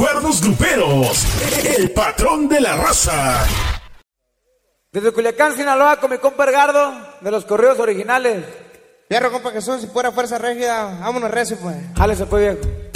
Cuernos Gruperos, el patrón de la raza. Desde Culiacán, Sinaloa, con mi compa Edgardo, de los corridos originales. Fierro, compa Jesús, si fuera fuerza rígida, vámonos recio, pues. Jálese, pues, viejo.